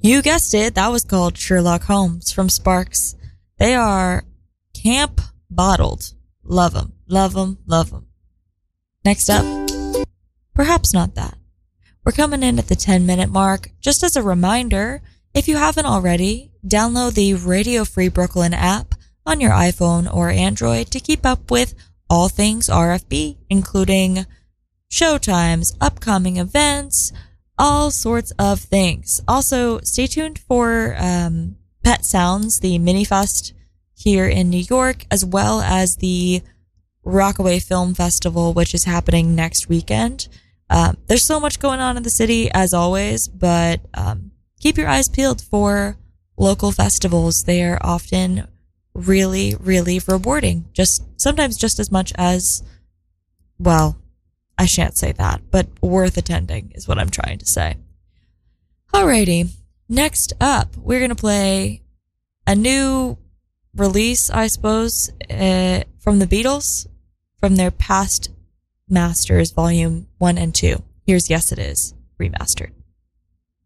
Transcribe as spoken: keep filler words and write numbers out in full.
You guessed it, that was called Sherlock Holmes from Sparks. They are camp bottled. Love them, love them, love them. Next up, perhaps not that. We're coming in at the ten minute mark. Just as a reminder, if you haven't already, download the Radio Free Brooklyn app on your iPhone or Android to keep up with all things R F B, including show times, upcoming events, all sorts of things. Also, stay tuned for um, Pet Sounds, the mini fest here in New York, as well as the Rockaway Film Festival, which is happening next weekend. Um, there's so much going on in the city, as always, but um, keep your eyes peeled for local festivals. They are often really, really rewarding. Just sometimes just as much as, well, I shan't say that, but worth attending is what I'm trying to say. Alrighty, next up, we're going to play a new release, I suppose, uh, from the Beatles, from their past masters, volume one and two. Here's Yes It Is, remastered.